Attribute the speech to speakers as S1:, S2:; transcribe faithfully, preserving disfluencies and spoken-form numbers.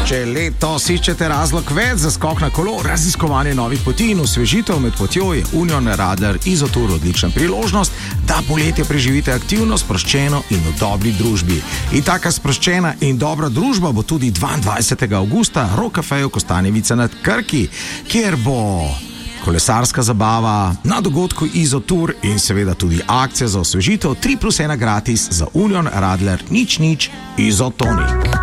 S1: Če letos iščete razlog več za skok na kolo, raziskovanje novih poti in osvežitev med potjo, je Union Radler Izotour odlična priložnost, da poletje preživite aktivno, sproščeno in v dobri družbi. In taka sproščena in dobra družba bo tudi dvaindvajsetega avgusta v Rock Cafeju Kostanjevica nad Krki, kjer bo kolesarska zabava, na dogodku Izotour in seveda tudi akcija za osvežitev tri plus ena gratis za Union Radler nič nič Izotonic.